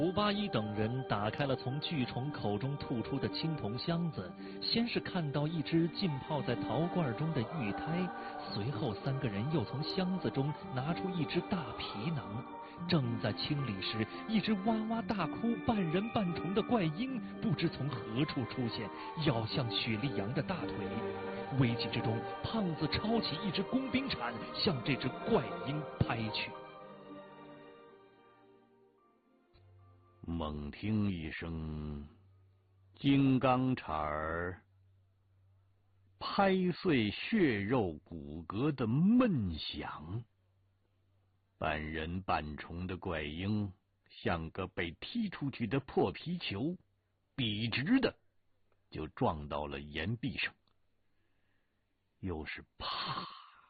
吴八一等人打开了从巨虫口中吐出的青铜箱子，先是看到一只浸泡在陶罐中的玉胎，随后3个人又从箱子中拿出一只大皮囊。正在清理时，一只哇哇大哭、半人半虫的怪婴不知从何处出现，咬向许立阳的大腿。危急之中，胖子抄起一只工兵铲，向这只怪婴拍去。 猛听一声金刚铲儿拍碎血肉骨骼的闷响，半人半虫的怪婴像个被踢出去的破皮球，笔直的就撞到了岩壁上，又是啪，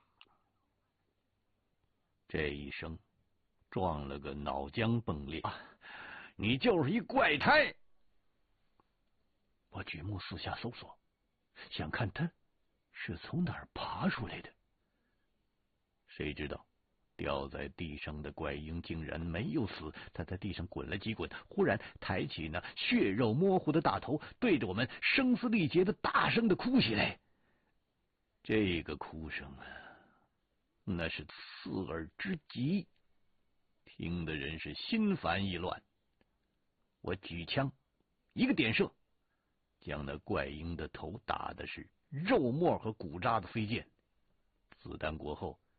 这一声撞了个脑浆迸裂。你就是一怪胎！我举目四下搜索，想看他是从哪儿爬出来的。谁知道掉在地上的怪婴竟然没有死，他在地上滚了几滚，忽然抬起那血肉模糊的大头，对着我们声嘶力竭的大声的哭起来。这个哭声啊，那是刺耳之极，听的人是心烦意乱。我举枪一个点射，将那怪婴的头打的是肉沫和骨渣子飞溅。子弹过后，